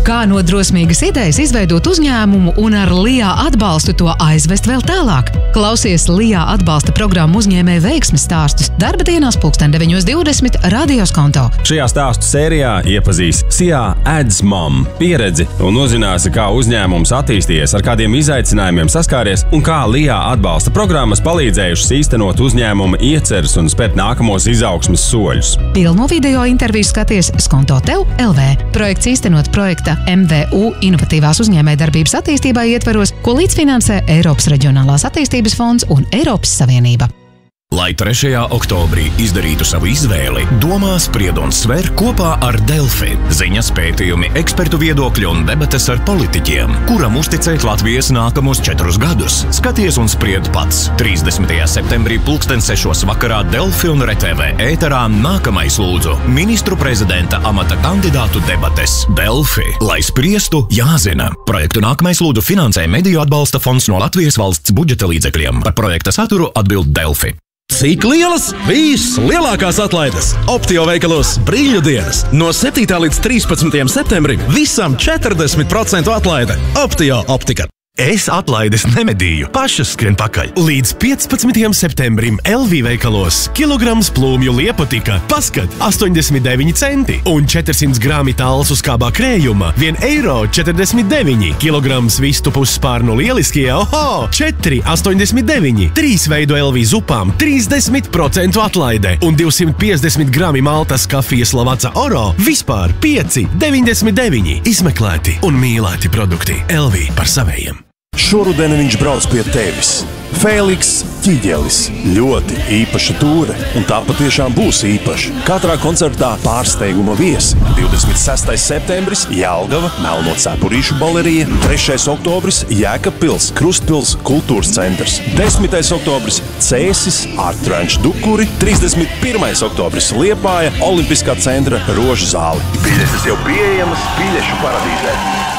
Kā no drosmīgas idejas izveidot uzņēmumu un ar LIA atbalstu to aizvest vēl tālāk? Klausies LIA atbalsta programmu uzņēmēju veiksmes stāstus darba dienās 9:20 Radio Skonto. Šajā stāstu sērijā iepazīs SIA Ads Mom pieredzi un uzzināsi, kā uzņēmums attīstījies, ar kādiem izaicinājumiem saskāries un kā LIA atbalsta programmas palīdzējušas īstenot uzņēmuma ieceres un spērt nākamos izaugsmes soļus. Pilno video interviju skaties Skonto Tev LV. Projekts īstenot projekta MVU inovatīvās uzņēmējdarbības attīstībā ietvaros, ko līdzfinansē Eiropas Reģionālās attīstības fonds un Eiropas Savienība. Lai 3. oktobrī izdarītu savu izvēli, domā, spried un sver kopā ar Delfi. Ziņas, pētījumi, ekspertu viedokļi un debates ar politiķiem, kuram uzticēt Latvijas nākamos 4 gadus. Skaties un spried pats. 30. septembrī 6:00 vakarā Delfi un RTV ēterā nākamais lūdzu ministru prezidenta amata kandidātu debates. Delfi, lai spriestu, jāzina. Projektu nākamais lūdzu finansē Mediju atbalsta fonds no Latvijas valsts budžeta līdzekļiem. Par projekta saturu atbild Delfi. Cik lielas? Vislielākās atlaides Optio veikalos Brīļu dienas. No 7. līdz 13. septembrim visam 40% atlaide. Optio optika. Es atlaides nemedīju, pašas skrien pakaļ. Līdz 15. septembrim LV veikalos kilograms plūmju liepatika paskat 89 centi un 400 grāmi tāls uz kābā krējuma 1,49 €. Kilograms vistu pusspārnu lieliskie, 4,89 €. 3 veidu LV zupām 30% atlaide un 250 grāmi maltas kafijas Lavazza Oro vispār 5,99 €. Izmeklēti un mīlēti produkti LV par savējiem. Šoruden viņš brauc pie tevis. Fēliks Ķiģelis. Ļoti īpaša tūre, un tā patiešām būs īpaša. Katrā koncertā pārsteiguma viesi. 26. septembris Jelgava, Melno cepurīšu balerija, 3. oktobris Jēkabpils, Krustpils kultūras centrs, 10. oktobris Cēsis, Art Ranch Dukuri, 31. oktobris Liepāja, Olimpiskā centra Rožu zāle. Biļetes jau pieejamas Biļešu paradīzē.